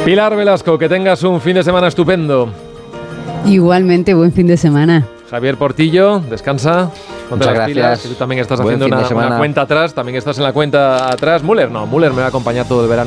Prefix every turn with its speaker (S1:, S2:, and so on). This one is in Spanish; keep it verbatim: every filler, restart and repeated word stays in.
S1: Pilar Velasco, que tengas un fin de semana estupendo.
S2: Igualmente, buen fin de semana.
S1: Javier Portillo, descansa. Ponte
S3: Muchas
S1: las
S3: gracias.
S1: pilas, que tú también estás
S3: Buen
S1: haciendo
S3: fin de
S1: una,
S3: semana.
S1: una cuenta atrás, también estás en la cuenta atrás. Müller no, Müller me va a acompañar todo el verano.